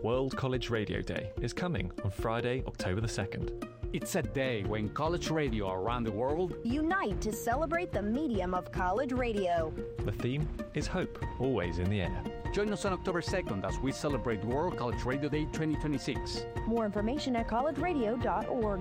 World College Radio Day is coming on Friday, October the 2nd. It's a day when college radio around the world unite to celebrate the medium of college radio. The theme is hope, always in the air. Join us on October 2nd as we celebrate World College Radio Day 2026. More information at collegeradio.org.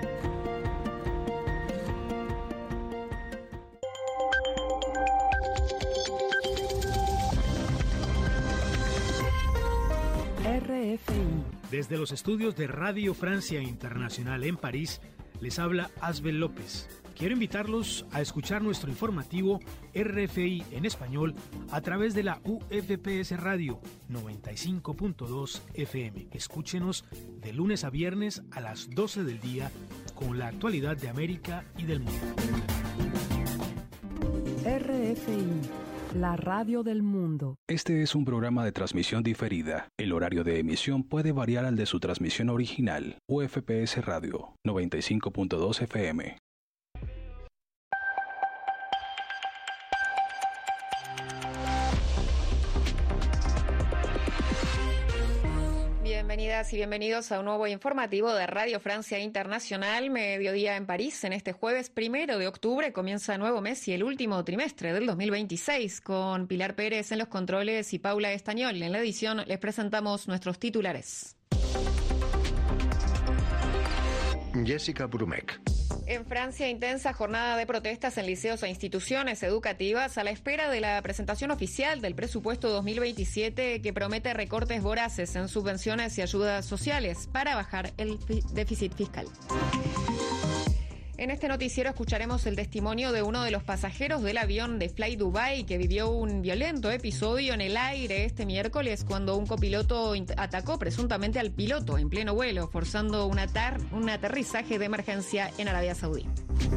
RFI. Desde los estudios de Radio Francia Internacional en París, les habla Asbel López. Quiero invitarlos a escuchar nuestro informativo RFI en español a través de la UFPS Radio 95.2 FM. Escúchenos de lunes a viernes a las 12 del día con la actualidad de América y del mundo. RFI, la radio del mundo. Este es un programa de transmisión diferida. El horario de emisión puede variar al de su transmisión original. UFPS Radio 95.2 FM. Bienvenidas y bienvenidos a un nuevo informativo de Radio Francia Internacional, mediodía en París. En este jueves 1 de octubre comienza nuevo mes y el último trimestre del 2026. Con Pilar Pérez en los controles y Paula Estañol en la edición, les presentamos nuestros titulares. Jessica Brumec. En Francia, intensa jornada de protestas en liceos e instituciones educativas a la espera de la presentación oficial del presupuesto 2027 que promete recortes voraces en subvenciones y ayudas sociales para bajar el déficit fiscal. En este noticiero escucharemos el testimonio de uno de los pasajeros del avión de Fly Dubai que vivió un violento episodio en el aire este miércoles cuando un copiloto atacó presuntamente al piloto en pleno vuelo, forzando un aterrizaje de emergencia en Arabia Saudí.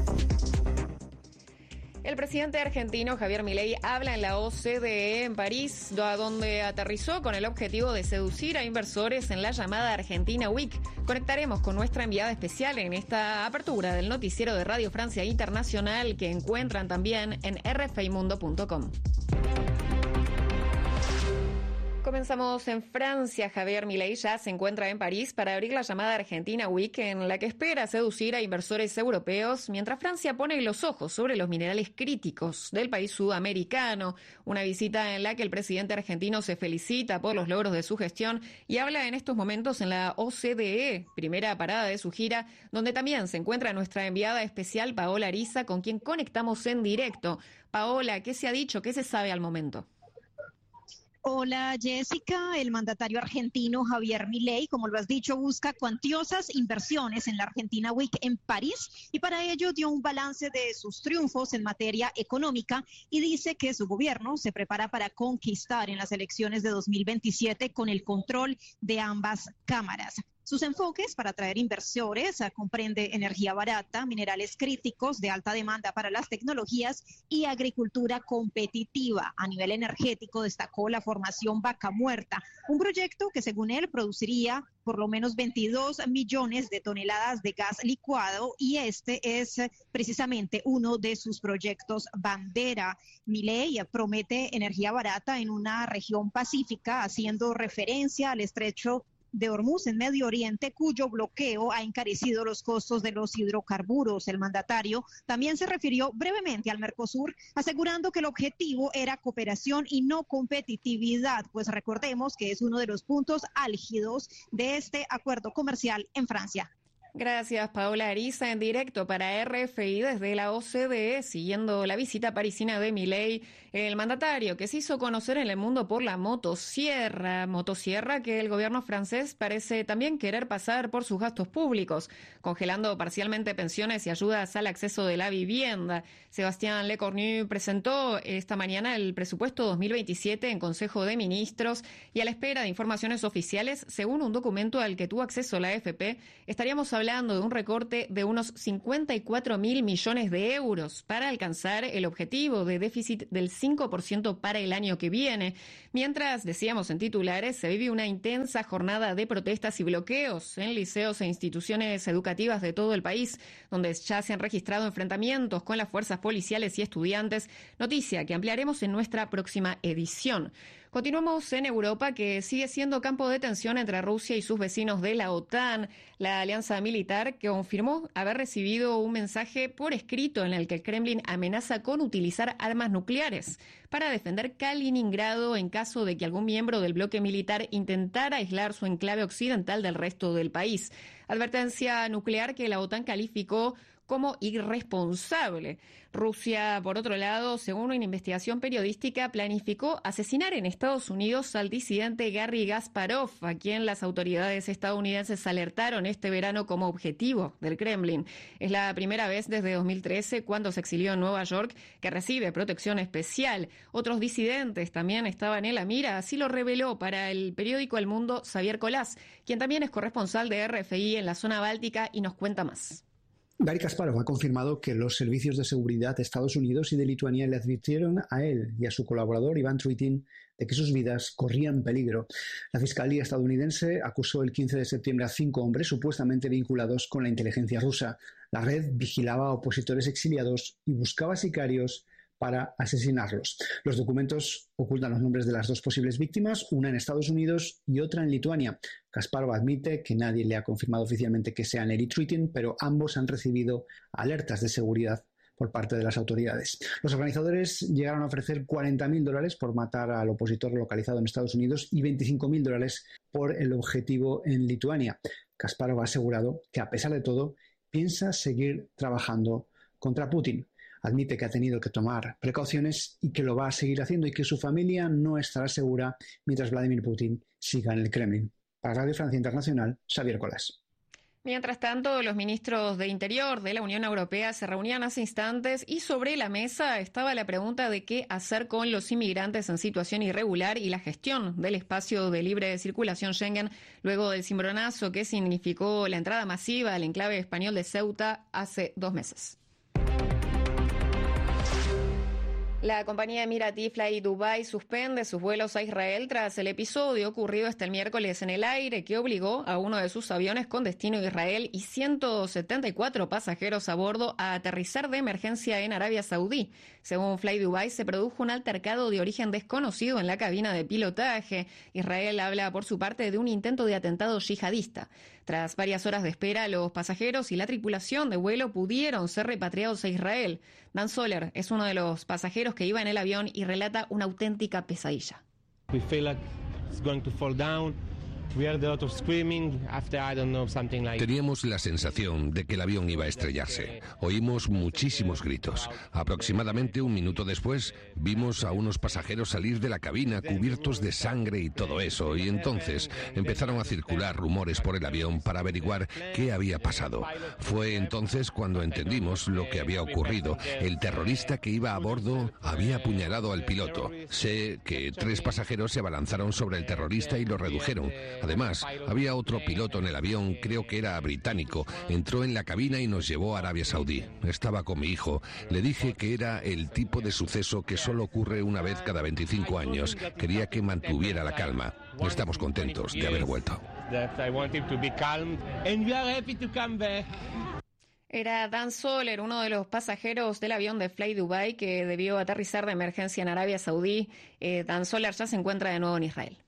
El presidente argentino Javier Milei habla en la OCDE en París, donde aterrizó con el objetivo de seducir a inversores en la llamada Argentina Week. Conectaremos con nuestra enviada especial en esta apertura del noticiero de Radio Francia Internacional que encuentran también en rfimundo.com. Comenzamos en Francia. Javier Milei ya se encuentra en París para abrir la llamada Argentina Week, en la que espera seducir a inversores europeos, mientras Francia pone los ojos sobre los minerales críticos del país sudamericano. Una visita en la que el presidente argentino se felicita por los logros de su gestión y habla en estos momentos en la OCDE, primera parada de su gira, donde también se encuentra nuestra enviada especial Paola Ariza, con quien conectamos en directo. Paola, ¿qué se ha dicho? ¿Qué se sabe al momento? Hola Jessica, el mandatario argentino Javier Milei, como lo has dicho, busca cuantiosas inversiones en la Argentina Week en París y para ello dio un balance de sus triunfos en materia económica y dice que su gobierno se prepara para conquistar en las elecciones de 2027 con el control de ambas cámaras. Sus enfoques para atraer inversores comprende energía barata, minerales críticos de alta demanda para las tecnologías y agricultura competitiva. A nivel energético destacó la formación Vaca Muerta, un proyecto que según él produciría por lo menos 22 millones de toneladas de gas licuado y este es precisamente uno de sus proyectos bandera. Milei promete energía barata en una región pacífica, haciendo referencia al estrecho de Hormuz en Medio Oriente, cuyo bloqueo ha encarecido los costos de los hidrocarburos. El mandatario también se refirió brevemente al Mercosur, asegurando que el objetivo era cooperación y no competitividad, pues recordemos que es uno de los puntos álgidos de este acuerdo comercial en Francia. Gracias, Paola Ariza, en directo para RFI desde la OCDE, siguiendo la visita parisina de Milei, el mandatario que se hizo conocer en el mundo por la motosierra que el gobierno francés parece también querer pasar por sus gastos públicos, congelando parcialmente pensiones y ayudas al acceso de la vivienda. Sébastien Lecornu presentó esta mañana el presupuesto 2027 en Consejo de Ministros y a la espera de informaciones oficiales, según un documento al que tuvo acceso la AFP, estaríamos hablando de un recorte de unos 54.000 millones de euros para alcanzar el objetivo de déficit del 5% para el año que viene. Mientras, decíamos en titulares, se vive una intensa jornada de protestas y bloqueos en liceos e instituciones educativas de todo el país, donde ya se han registrado enfrentamientos con las fuerzas policiales y estudiantes, noticia que ampliaremos en nuestra próxima edición. Continuamos en Europa, que sigue siendo campo de tensión entre Rusia y sus vecinos de la OTAN. La alianza militar confirmó haber recibido un mensaje por escrito en el que el Kremlin amenaza con utilizar armas nucleares para defender Kaliningrado en caso de que algún miembro del bloque militar intentara aislar su enclave occidental del resto del país. Advertencia nuclear que la OTAN calificó como irresponsable. Rusia, por otro lado, según una investigación periodística, planificó asesinar en Estados Unidos al disidente Garry Kasparov, a quien las autoridades estadounidenses alertaron este verano como objetivo del Kremlin. Es la primera vez desde 2013, cuando se exilió en Nueva York, que recibe protección especial. Otros disidentes también estaban en la mira, así lo reveló para el periódico El Mundo Xavier Colás, quien también es corresponsal de RFI en la zona báltica y nos cuenta más. Garry Kasparov ha confirmado que los servicios de seguridad de Estados Unidos y de Lituania le advirtieron a él y a su colaborador Iván Truitin de que sus vidas corrían peligro. La Fiscalía estadounidense acusó el 15 de septiembre a 5 hombres supuestamente vinculados con la inteligencia rusa. La red vigilaba a opositores exiliados y buscaba sicarios para asesinarlos. Los documentos ocultan los nombres de las dos posibles víctimas, una en Estados Unidos y otra en Lituania. Kasparov admite que nadie le ha confirmado oficialmente que sean él y Truitin, pero ambos han recibido alertas de seguridad por parte de las autoridades. Los organizadores llegaron a ofrecer $40.000 por matar al opositor localizado en Estados Unidos y $25.000 por el objetivo en Lituania. Kasparov ha asegurado que, a pesar de todo, piensa seguir trabajando contra Putin. Admite que ha tenido que tomar precauciones y que lo va a seguir haciendo y que su familia no estará segura mientras Vladimir Putin siga en el Kremlin. Para Radio Francia Internacional, Xavier Colás. Mientras tanto, los ministros de Interior de la Unión Europea se reunían hace instantes y sobre la mesa estaba la pregunta de qué hacer con los inmigrantes en situación irregular y la gestión del espacio de libre circulación Schengen luego del cimbronazo que significó la entrada masiva al enclave español de Ceuta hace 2 meses. La compañía emiratí Fly Dubai suspende sus vuelos a Israel tras el episodio ocurrido este miércoles en el aire que obligó a uno de sus aviones con destino a Israel y 174 pasajeros a bordo a aterrizar de emergencia en Arabia Saudí. Según Fly Dubai, se produjo un altercado de origen desconocido en la cabina de pilotaje. Israel habla por su parte de un intento de atentado yihadista. Tras varias horas de espera, los pasajeros y la tripulación de vuelo pudieron ser repatriados a Israel. Dan Soler es uno de los pasajeros que iba en el avión y relata una auténtica pesadilla. We feel like it's going to fall down. We heard a lot of screaming after, I don't know, something like... Teníamos la sensación de que el avión iba a estrellarse. Oímos muchísimos gritos. Aproximadamente 1 minuto después, vimos a unos pasajeros salir de la cabina cubiertos de sangre y todo eso, y entonces empezaron a circular rumores por el avión para averiguar qué había pasado. Fue entonces cuando entendimos lo que había ocurrido. El terrorista que iba a bordo había apuñalado al piloto. Sé que 3 pasajeros se abalanzaron sobre el terrorista y lo redujeron. Además, había otro piloto en el avión, creo que era británico. Entró en la cabina y nos llevó a Arabia Saudí. Estaba con mi hijo. Le dije que era el tipo de suceso que solo ocurre una vez cada 25 años. Quería que mantuviera la calma. Estamos contentos de haber vuelto. Era Dan Soler, uno de los pasajeros del avión de Fly Dubai que debió aterrizar de emergencia en Arabia Saudí. Dan Soler ya se encuentra de nuevo en Israel.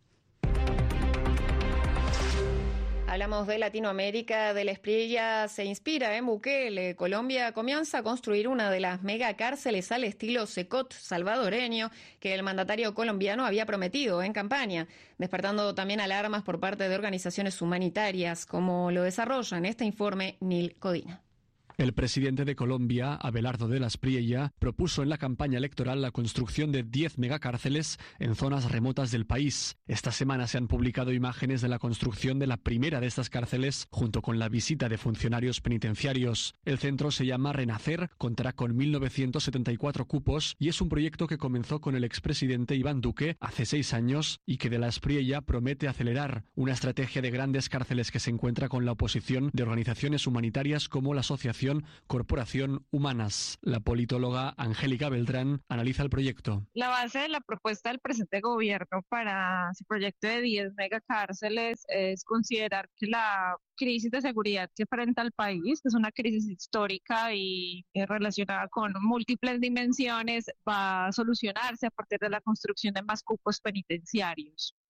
Hablamos de Latinoamérica, del Espriella se inspira en Bukele. Colombia comienza a construir una de las megacárceles al estilo Secot salvadoreño que el mandatario colombiano había prometido en campaña, despertando también alarmas por parte de organizaciones humanitarias, como lo desarrolla en este informe Nil Codina. El presidente de Colombia, Abelardo de la Espriella, propuso en la campaña electoral la construcción de 10 megacárceles en zonas remotas del país. Esta semana se han publicado imágenes de la construcción de la primera de estas cárceles, junto con la visita de funcionarios penitenciarios. El centro se llama Renacer, contará con 1.974 cupos y es un proyecto que comenzó con el expresidente Iván Duque hace 6 años y que de la Espriella promete acelerar una estrategia de grandes cárceles que se encuentra con la oposición de organizaciones humanitarias como la Asociación Fundación Corporación Humanas. La politóloga Angélica Beltrán analiza el proyecto. La base de la propuesta del presente gobierno para su proyecto de 10 megacárceles es considerar que la crisis de seguridad que enfrenta el país, que es una crisis histórica y relacionada con múltiples dimensiones, va a solucionarse a partir de la construcción de más cupos penitenciarios.